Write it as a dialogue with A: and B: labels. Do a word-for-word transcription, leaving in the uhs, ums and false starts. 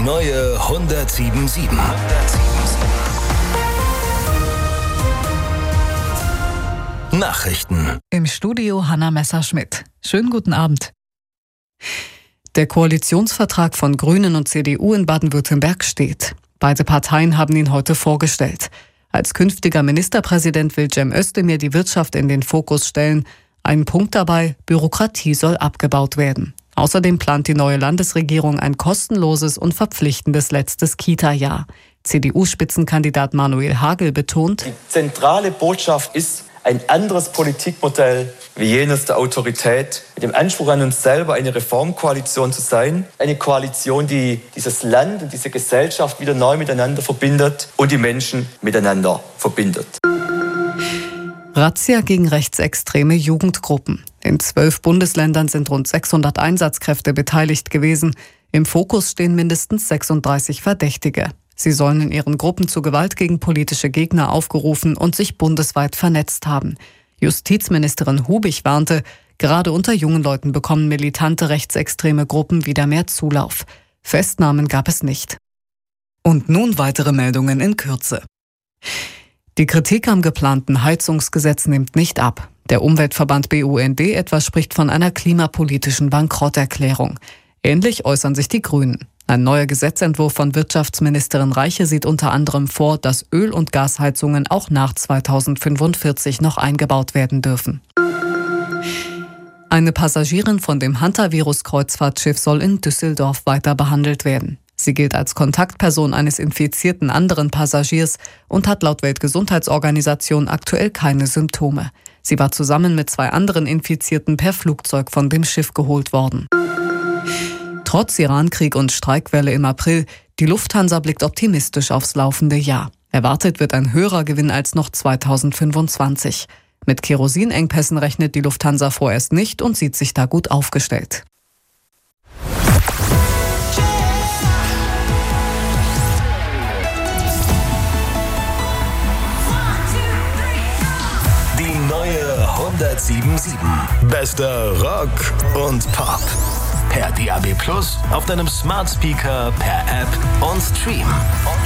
A: neue hundertsieben Komma sieben. Nachrichten.
B: Im Studio Hanna Messerschmidt. Schönen guten Abend. Der Koalitionsvertrag von Grünen und C D U in Baden-Württemberg steht. Beide Parteien haben ihn heute vorgestellt. Als künftiger Ministerpräsident will Cem Özdemir die Wirtschaft in den Fokus stellen. Ein Punkt dabei: Bürokratie soll abgebaut werden. Außerdem plant die neue Landesregierung ein kostenloses und verpflichtendes letztes Kita-Jahr. C D U-Spitzenkandidat Manuel Hagel betont:
C: Die zentrale Botschaft ist ein anderes Politikmodell wie jenes der Autorität, mit dem Anspruch an uns selber, eine Reformkoalition zu sein. Eine Koalition, die dieses Land und diese Gesellschaft wieder neu miteinander verbindet und die Menschen miteinander verbindet.
B: Razzia gegen rechtsextreme Jugendgruppen. In zwölf Bundesländern sind rund sechshundert Einsatzkräfte beteiligt gewesen. Im Fokus stehen mindestens sechsunddreißig Verdächtige. Sie sollen in ihren Gruppen zu Gewalt gegen politische Gegner aufgerufen und sich bundesweit vernetzt haben. Justizministerin Hubig warnte, gerade unter jungen Leuten bekommen militante rechtsextreme Gruppen wieder mehr Zulauf. Festnahmen gab es nicht. Und nun weitere Meldungen in Kürze. Die Kritik am geplanten Heizungsgesetz nimmt nicht ab. Der Umweltverband B U N D etwa spricht von einer klimapolitischen Bankrotterklärung. Ähnlich äußern sich die Grünen. Ein neuer Gesetzentwurf von Wirtschaftsministerin Reiche sieht unter anderem vor, dass Öl- und Gasheizungen auch nach zweitausendfünfundvierzig noch eingebaut werden dürfen. Eine Passagierin von dem Hantavirus-Kreuzfahrtschiff soll in Düsseldorf weiter behandelt werden. Sie gilt als Kontaktperson eines infizierten anderen Passagiers und hat laut Weltgesundheitsorganisation aktuell keine Symptome. Sie war zusammen mit zwei anderen Infizierten per Flugzeug von dem Schiff geholt worden. Trotz Irankrieg und Streikwelle im April, die Lufthansa blickt optimistisch aufs laufende Jahr. Erwartet wird ein höherer Gewinn als noch zweitausendfünfundzwanzig. Mit Kerosinengpässen rechnet die Lufthansa vorerst nicht und sieht sich da gut aufgestellt.
A: Die neue hundertsieben Komma sieben. Bester Rock und Pop. Per D A B Plus, auf deinem Smart Speaker, per App und Stream.